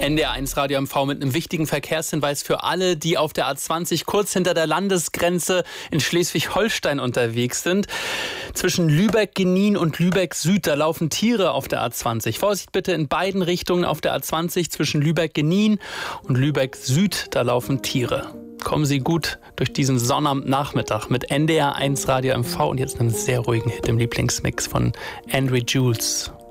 NDR1 Radio MV mit einem wichtigen Verkehrshinweis für alle, die auf der A20 kurz hinter der Landesgrenze in Schleswig-Holstein unterwegs sind. Zwischen Lübeck-Genin und Lübeck-Süd, da laufen Tiere auf der A20. Vorsicht bitte in beiden Richtungen auf der A20 zwischen Lübeck-Genin und Lübeck-Süd, da laufen Tiere. Kommen Sie gut durch diesen Sonnabendnachmittag mit NDR1 Radio MV und jetzt einen sehr ruhigen Hit im Lieblingsmix von Andrew Jules.